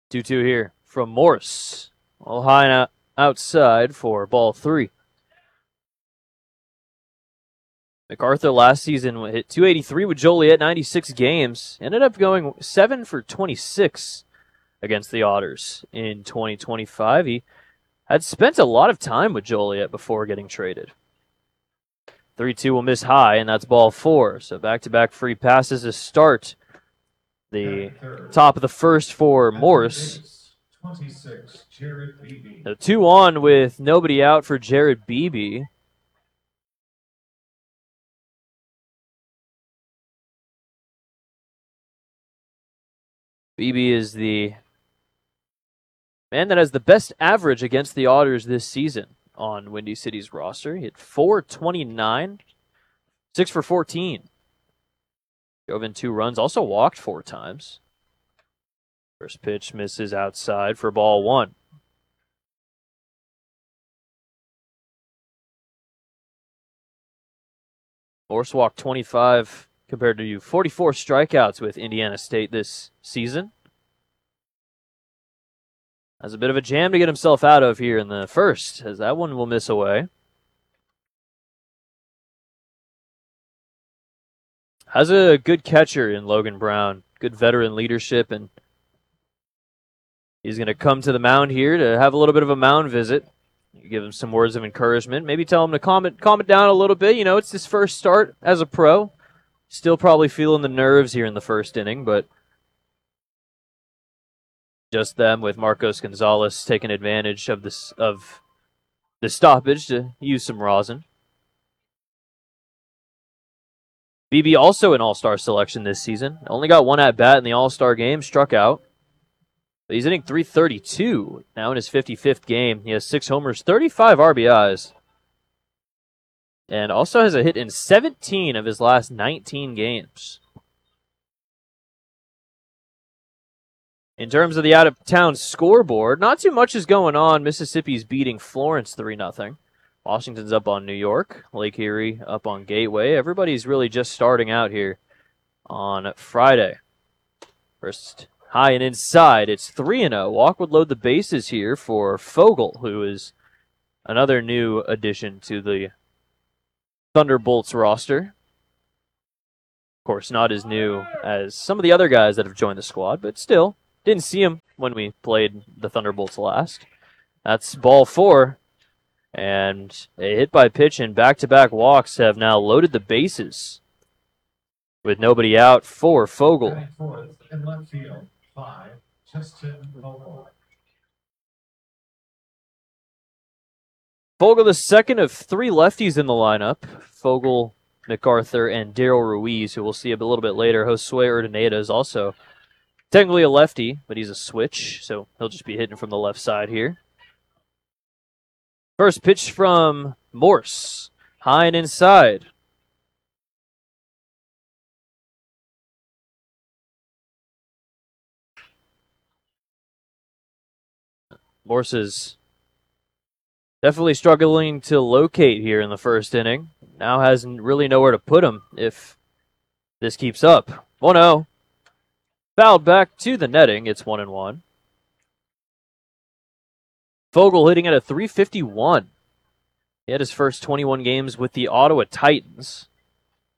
2-2 here from Morse. All high and outside for ball 3. MacArthur last season hit .283 with Joliet, 96 games. Ended up going 7 for 26 against the Otters in 2025. He had spent a lot of time with Joliet before getting traded. 3-2 will miss high, and that's ball 4. So back-to-back free passes to start the top of the first for Morse. 26, Jared Beebe. So 2 on with nobody out for Jared Beebe. Beebe is the man that has the best average against the Otters this season on Windy City's roster. He hit .429, 6 for 14. Drove in 2 runs, also walked 4 times. First pitch misses outside for ball 1. Morse walked 25 compared to 44 strikeouts with Indiana State this season. Has a bit of a jam to get himself out of here in the first, as that one will miss away. Has a good catcher in Logan Brown, good veteran leadership, and he's going to come to the mound here to have a little bit of a mound visit. Give him some words of encouragement. Maybe tell him to calm it down a little bit. You know, it's his first start as a pro. Still probably feeling the nerves here in the first inning, but just them with Marcos Gonzalez taking advantage of the stoppage to use some rosin. Beebe also an All-Star selection this season. Only got 1 at-bat in the All-Star game, struck out. But he's hitting .332 now in his 55th game. He has 6 homers, 35 RBIs. And also has a hit in 17 of his last 19 games. In terms of the out-of-town scoreboard, not too much is going on. Mississippi's beating Florence 3-0. Washington's up on New York. Lake Erie up on Gateway. Everybody's really just starting out here on Friday. First high and inside. It's 3-0. Walk would load the bases here for Fogel, who is another new addition to the Thunderbolts roster. Of course, not as new as some of the other guys that have joined the squad, but still, didn't see him when we played the Thunderbolts last. That's ball 4. And a hit by pitch and back-to-back walks have now loaded the bases with nobody out for Fogel. Batting fourth in left field, 5, Justin Vogel. Fogel, the second of 3 lefties in the lineup. Fogel, MacArthur, and Daryl Ruiz, who we'll see a little bit later. Josue Urdaneta is also technically a lefty, but he's a switch, so he'll just be hitting from the left side here. First pitch from Morse, high and inside. Morse is definitely struggling to locate here in the first inning. Now has really nowhere to put him if this keeps up. 1-0. Fouled back to the netting. It's 1-1. Fogel hitting at a .351. He had his first 21 games with the Ottawa Titans.